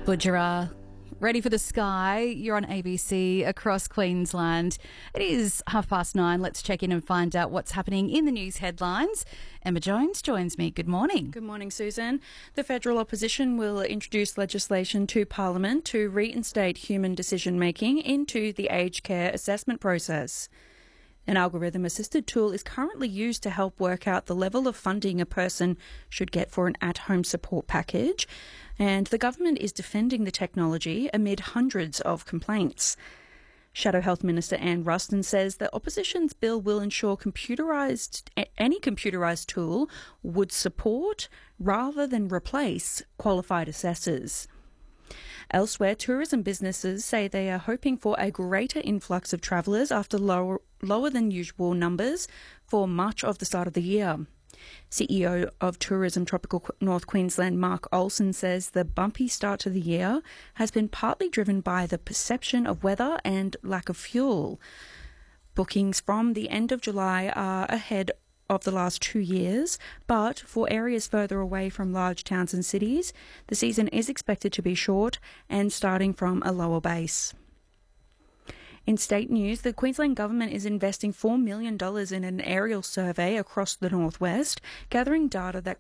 Budjerah. Ready for the sky? You're on ABC across Queensland. It is 9:30. Let's check in and find out what's happening in the news headlines. Emma Jones joins me. Good morning. Good morning, Susan. The federal opposition will introduce legislation to Parliament to reinstate human decision-making into the aged care assessment process. An algorithm-assisted tool is currently used to help work out the level of funding a person should get for an at-home support package, and the government is defending the technology amid hundreds of complaints. Shadow Health Minister Anne Ruston says the opposition's bill will ensure any computerised tool would support rather than replace qualified assessors. Elsewhere, tourism businesses say they are hoping for a greater influx of travellers after lower than usual numbers for much of the start of the year. CEO of Tourism Tropical North Queensland, Mark Olsen, says the bumpy start to the year has been partly driven by the perception of weather and lack of fuel. Bookings from the end of July are ahead of the last 2 years, but for areas further away from large towns and cities, the season is expected to be short and starting from a lower base. In state news, the Queensland Government is investing $4 million in an aerial survey across the northwest, gathering data that